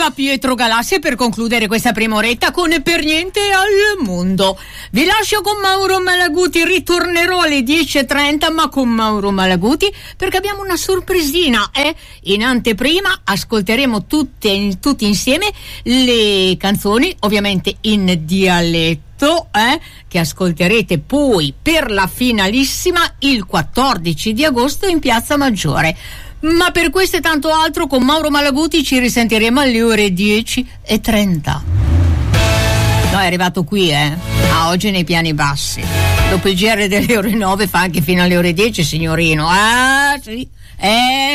arriva Pietro Galassi per concludere questa prima oretta con Per niente al mondo. Vi lascio con Mauro Malaguti, ritornerò alle 10:30 ma con Mauro Malaguti perché abbiamo una sorpresina. In anteprima ascolteremo tutti insieme le canzoni, ovviamente in dialetto, che ascolterete poi per la finalissima il 14 di agosto in Piazza Maggiore. Ma per questo e tanto altro con Mauro Malaguti ci risentiremo alle ore 10:30. No, è arrivato qui, oggi nei piani bassi. Dopo il GR delle ore 9 fa anche fino alle ore 10, signorino. Ah, sì.